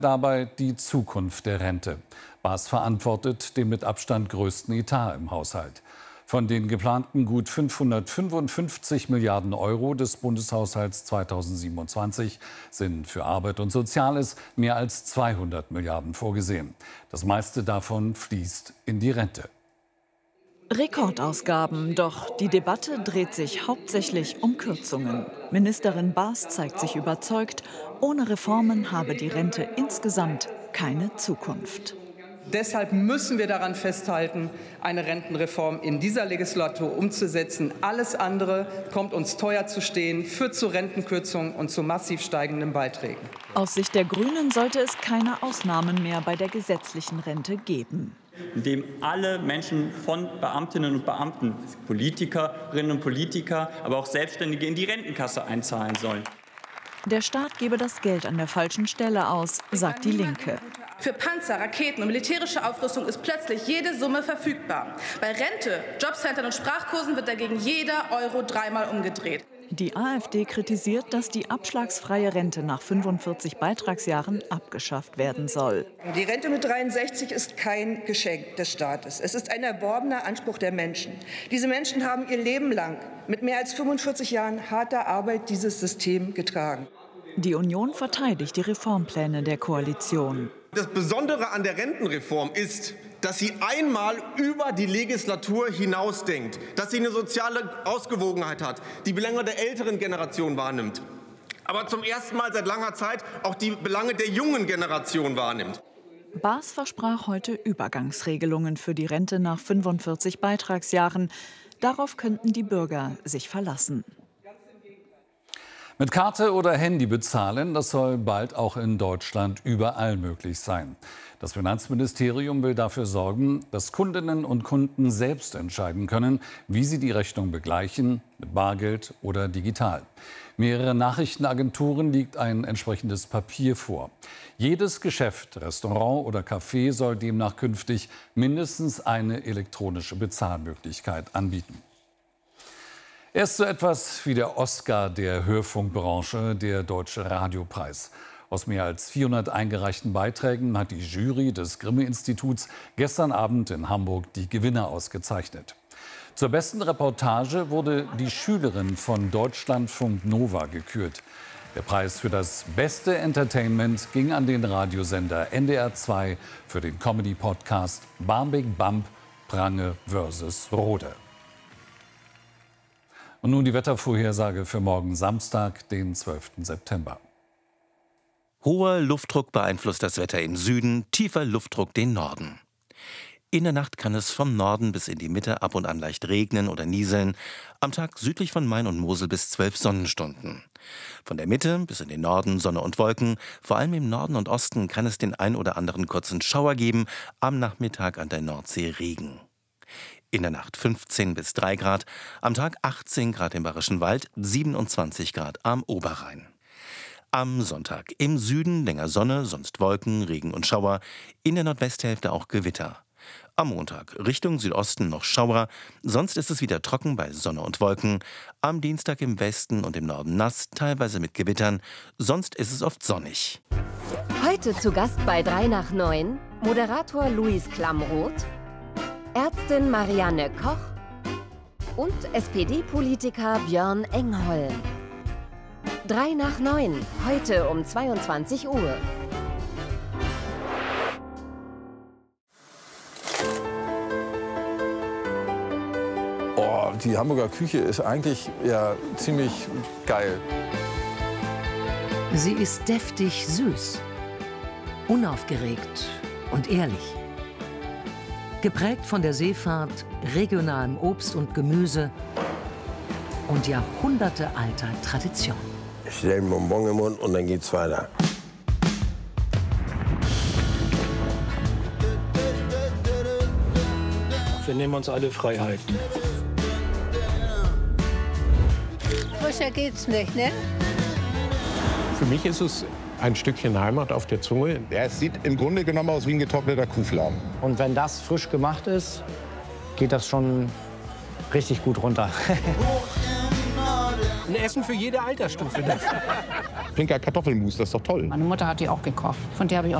Dabei die Zukunft der Rente. Baas verantwortet den mit Abstand größten Etat im Haushalt. Von den geplanten gut 555 Milliarden Euro des Bundeshaushalts 2027 sind für Arbeit und Soziales mehr als 200 Milliarden vorgesehen. Das meiste davon fließt in die Rente. Rekordausgaben, doch die Debatte dreht sich hauptsächlich um Kürzungen. Ministerin Baas zeigt sich überzeugt, ohne Reformen habe die Rente insgesamt keine Zukunft. Deshalb müssen wir daran festhalten, eine Rentenreform in dieser Legislatur umzusetzen. Alles andere kommt uns teuer zu stehen, führt zu Rentenkürzungen und zu massiv steigenden Beiträgen. Aus Sicht der Grünen sollte es keine Ausnahmen mehr bei der gesetzlichen Rente geben. Indem alle Menschen von Beamtinnen und Beamten, Politikerinnen und Politiker, aber auch Selbstständige in die Rentenkasse einzahlen sollen. Der Staat gebe das Geld an der falschen Stelle aus, sagt die Linke. Für Panzer, Raketen und militärische Aufrüstung ist plötzlich jede Summe verfügbar. Bei Rente, Jobcentern und Sprachkursen wird dagegen jeder Euro dreimal umgedreht. Die AfD kritisiert, dass die abschlagsfreie Rente nach 45 Beitragsjahren abgeschafft werden soll. Die Rente mit 63 ist kein Geschenk des Staates. Es ist ein erworbener Anspruch der Menschen. Diese Menschen haben ihr Leben lang mit mehr als 45 Jahren harter Arbeit dieses System getragen. Die Union verteidigt die Reformpläne der Koalition. Das Besondere an der Rentenreform ist, dass sie einmal über die Legislatur hinausdenkt, dass sie eine soziale Ausgewogenheit hat, die Belange der älteren Generation wahrnimmt, aber zum ersten Mal seit langer Zeit auch die Belange der jungen Generation wahrnimmt. Baas versprach heute Übergangsregelungen für die Rente nach 45 Beitragsjahren. Darauf könnten die Bürger sich verlassen. Mit Karte oder Handy bezahlen, das soll bald auch in Deutschland überall möglich sein. Das Finanzministerium will dafür sorgen, dass Kundinnen und Kunden selbst entscheiden können, wie sie die Rechnung begleichen, mit Bargeld oder digital. Mehrere Nachrichtenagenturen liegt ein entsprechendes Papier vor. Jedes Geschäft, Restaurant oder Café soll demnach künftig mindestens eine elektronische Bezahlmöglichkeit anbieten. Er ist so etwas wie der Oscar der Hörfunkbranche, der Deutsche Radiopreis. Aus mehr als 400 eingereichten Beiträgen hat die Jury des Grimme-Instituts gestern Abend in Hamburg die Gewinner ausgezeichnet. Zur besten Reportage wurde die Schülerin von Deutschlandfunk Nova gekürt. Der Preis für das beste Entertainment ging an den Radiosender NDR 2 für den Comedy-Podcast Barmbek Bump Prange vs. Rode. Und nun die Wettervorhersage für morgen Samstag, den 12. September. Hoher Luftdruck beeinflusst das Wetter im Süden, tiefer Luftdruck den Norden. In der Nacht kann es vom Norden bis in die Mitte ab und an leicht regnen oder nieseln. Am Tag südlich von Main und Mosel bis 12 Sonnenstunden. Von der Mitte bis in den Norden Sonne und Wolken. Vor allem im Norden und Osten kann es den ein oder anderen kurzen Schauer geben. Am Nachmittag an der Nordsee Regen. In der Nacht 15 bis 3 Grad, am Tag 18 Grad im Bayerischen Wald, 27 Grad am Oberrhein. Am Sonntag im Süden länger Sonne, sonst Wolken, Regen und Schauer, in der Nordwesthälfte auch Gewitter. Am Montag Richtung Südosten noch Schauer, sonst ist es wieder trocken bei Sonne und Wolken. Am Dienstag im Westen und im Norden nass, teilweise mit Gewittern, sonst ist es oft sonnig. Heute zu Gast bei 3 nach 9, Moderator Luis Klamroth, Ärztin Marianne Koch und SPD-Politiker Björn Engholm. 3 nach 9, heute um 22 Uhr. Oh, die Hamburger Küche ist eigentlich ja ziemlich geil. Sie ist deftig süß, unaufgeregt und ehrlich. Geprägt von der Seefahrt, regionalem Obst und Gemüse und jahrhundertealter Tradition. Ich stelle einen Bonbon im Mund und dann geht's weiter. Wir nehmen uns alle Freiheiten. Frischer geht's nicht, ne? Für mich ist es ein Stückchen Heimat auf der Zunge. Ja, es sieht im Grunde genommen aus wie ein getrockneter Kuhfladen. Und wenn das frisch gemacht ist, geht das schon richtig gut runter. Ein Essen für jede Altersstufe. Pinker Kartoffelmus, das ist doch toll. Meine Mutter hat die auch gekocht. Von der habe ich auch